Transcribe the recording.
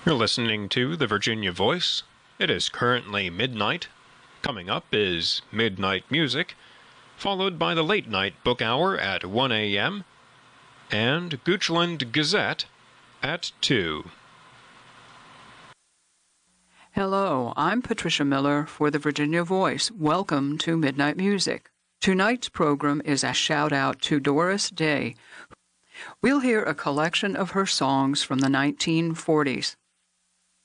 You're listening to the Virginia Voice. It is currently midnight. Coming up is Midnight Music, followed by the Late Night Book Hour at 1 a.m. and Goochland Gazette at 2. Hello, I'm Patricia Miller for the Virginia Voice. Welcome to Midnight Music. Tonight's program is a shout-out to Doris Day. We'll hear a collection of her songs from the 1940s.